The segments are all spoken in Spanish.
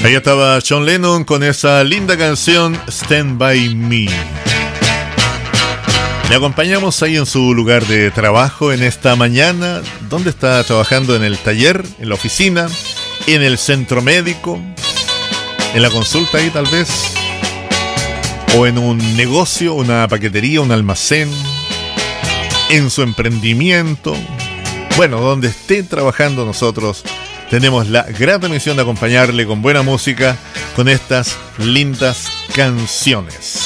Ahí estaba John Lennon con esa linda canción Stand By Me. Le acompañamos ahí en su lugar de trabajo en esta mañana. ¿Dónde está trabajando? ¿En el taller? ¿En la oficina? ¿En el centro médico? ¿En la consulta ahí tal vez? ¿O en un negocio, una paquetería, un almacén? ¿En su emprendimiento? Bueno, donde esté trabajando, nosotros tenemos la grata misión de acompañarle con buena música, con estas lindas canciones.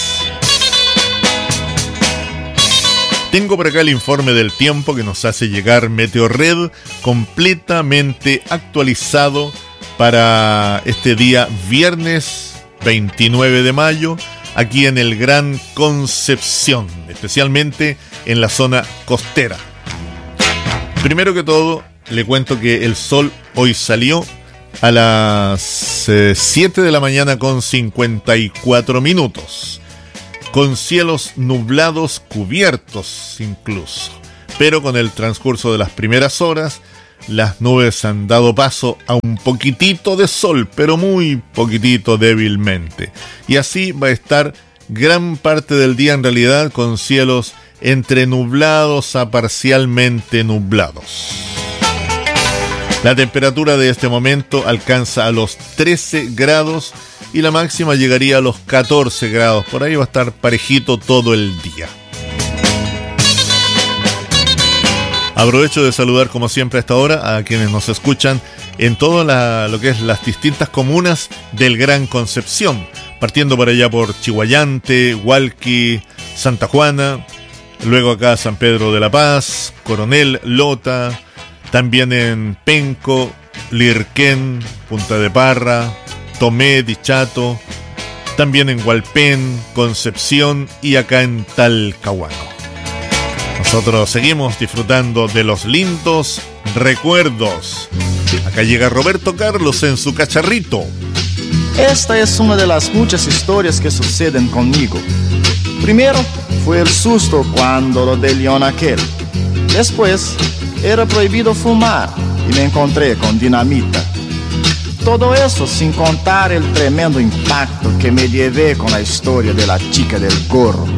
Tengo por acá el informe del tiempo que nos hace llegar Meteorred, completamente actualizado para este día viernes 29 de mayo, aquí en el Gran Concepción, especialmente en la zona costera. Primero que todo, le cuento que el sol hoy salió a las 7 de la mañana con 54 minutos, con cielos nublados cubiertos incluso, pero con el transcurso de las primeras horas, las nubes han dado paso a un poquitito de sol, pero muy poquitito, débilmente. Y así va a estar gran parte del día en realidad con cielos entre nublados a parcialmente nublados. La temperatura de este momento alcanza a los 13 grados y la máxima llegaría a los 14 grados. Por ahí va a estar parejito todo el día. Aprovecho de saludar como siempre a esta hora a quienes nos escuchan en todo lo que es las distintas comunas del Gran Concepción, partiendo por allá por Chihuayante, Hualqui, Santa Juana, luego acá San Pedro de la Paz, Coronel, Lota, también en Penco, Lirquén, Punta de Parra, Tomé, Dichato, también en Hualpén, Concepción y acá en Talcahuano. Nosotros seguimos disfrutando de los lindos recuerdos. Acá llega Roberto Carlos en su cacharrito. Esta es una de las muchas historias que suceden conmigo. Primero fue el susto cuando lo de León aquel. Después era prohibido fumar y me encontré con dinamita. Todo eso sin contar el tremendo impacto que me llevé con la historia de la chica del gorro.